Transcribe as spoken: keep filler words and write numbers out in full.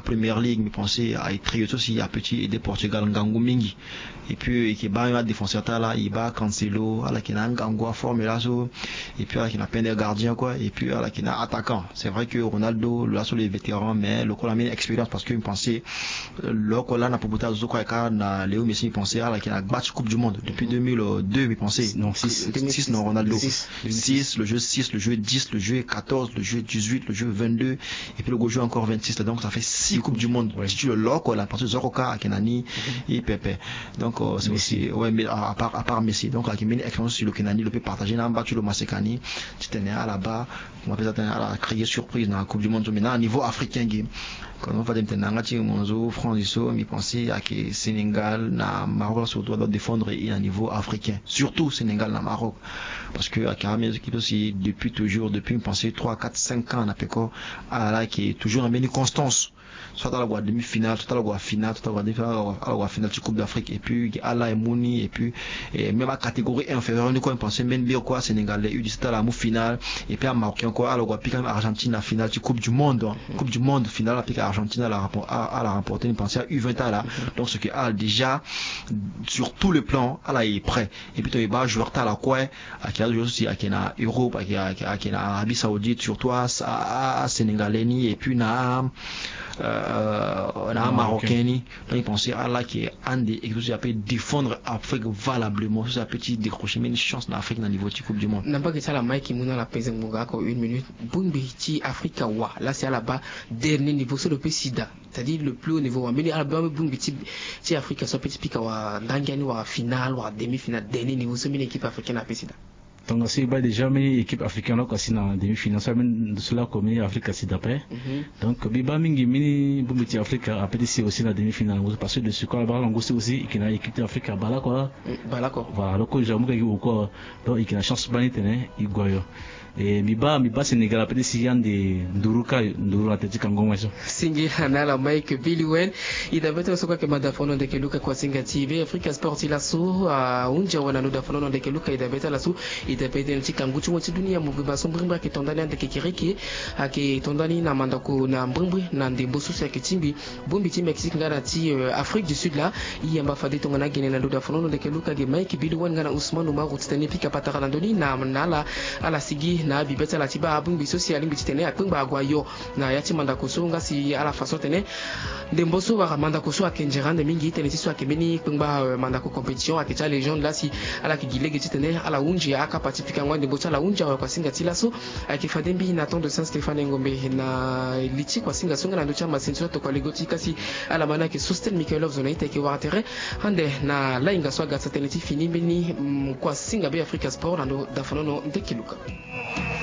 première ligue, mais pensez à Trioto aussi, à petit et des Portugal, Ngango Mingi. Et puis, et qui bat un défenseur là, il bat Cancelo, à la qui n'a Ngango Formula, et puis à la qui n'a peine des gardiens, quoi, et puis à la qui n'a attaquant. C'est vrai que Ronaldo, là, sur les vétérans, mais le Col a mis une expérience parce qu'il pensait, le Col là, n'a pas bouté à Zoko et na Léo Messi, il pensait à la qui n'a battu Coupe du Monde depuis deux mille deux, il pensait. Non, six. six, non, Ronaldo. six. six, le jeu six, le jeu dix, le jeu quatorze, le jeu dix-huit, le jeu vingt-deux, et puis le jeu encore vingt-six, donc ça fait six Coupes du Monde. Ouais. Si tu le loques, là, parce que Zoroka, Akenani, et Pepe. Donc, euh, c'est aussi, ouais, mais à part, à part Messi. Donc, là, qui met une expérience sur le Kenani, le peut partager, n'a pas battu le Masekani, tu t'es né à là-bas, on va peut-être créer surprise dans la Coupe du Monde, mais là, au niveau africain, quand on va dire Nangati, Monzo, France, mais penser à que Sénégal, na Maroc, surtout, doit défendre à niveau africain. Surtout Sénégal, na Maroc. Parce que, à Karamé, équipe aussi, depuis toujours, depuis, penser trois, quatre, cinq ans, on a fait quoi, à la, qui est toujours en une constance. Soit à la demi-finale, soit à la finale, soit à la finale de Coupe d'Afrique, et puis à la Mouni, et puis et même à catégorie inférieure, nous quoi penser même bien quoi Sénégalais, eu à la finale, et puis à Marocain quoi, à la puis Argentine la finale de Coupe du Monde, Coupe du Monde finale, puis Argentine à la à la remporter, nous penser à U vingt là, donc ce qui a déjà sur tous les plans, à la est prêt, et puis tu es bas joueur à la quoi, à qui a aussi à qui a Europe, à qui a à qui a Arabie Saoudite, surtout à à Sénégalais et puis na euh, un Marocain, donc il pensait à là qui est un des qui peut défendre l'Afrique valablement, ça peut décrocher une chance dans l'Afrique dans le niveau de Coupe du Monde. N'a pas que ça la maille qui mouna la pèse Mouga encore une minute. Bumbi Afrique wa là c'est à là-bas dernier niveau sur le P sida, c'est-à-dire le plus haut niveau. Mais à là-bas Bumbi ti Afrique soit petit pic wa d'angani wa finale wa demi-finale dernier niveau sur une équipe africaine à P sida. Donc c'est bah déjà mes équipe africaine là quasi dans demi-finale ça même cela comme Afrique c'est d'après. Donc biba mingi mini Bumbi Afrique après c'est aussi la demi-finale parce que de ce quoi là on aussi qui a équipe d'Afrique à bala quoi. Bala quoi. Voilà donc j'aime que ou quoi donc il a chance bani tenir il goyo. Et miba miba Sénégal après si yan de Nduruka Nduru Atletico Ngoma ça. Singi hanala Mike Billy Wen idabeta soka ke madafono de keluka kwa Singa T V Africa Sport ila su unja wana nuda fono de keluka idabeta la su idabeta ntika nguchu mwa dunia mubiba sombrimba ke tondani ande ke kiriki ake tondani na mandako na mbrimbri na ndembo susu ya kitimbi bombi ti Mexique ngana ti Afrique du Sud là yamba fade tongana gene na nuda fono de keluka ge Mike Billy Wen ngana Ousmane Umaru titani pika pataka landoni na nala ala sigi na bibeta la tiba abungi social ngi titene akungba agwayo na yati manda kusonga si ala façon tene ndemboso wa manda kuso akenjerande mingi tene tiso akemeni kungba manda ko compétition akecha légende là si ala kigilege titene ala unji aka pacifica ngwa ndembocha la unja kwa Singa tilaso akifadembi na ton de Saint-Stéphane Ngombe na liti kwa Singa songa na ndocha masenso to kwa legoti kasi ala mana ke Sustain Michaelov zona ite ke wa intérêt hande na la inga swaga satellite fini bini kwa Singa be Africa Sport na ndo dafono no ndekiluka.